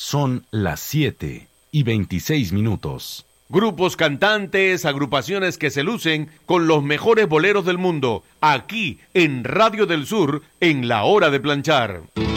Son las 7:26. Grupos cantantes, agrupaciones que se lucen con los mejores boleros del mundo, aquí en Radio del Sur, en La Hora de Planchar.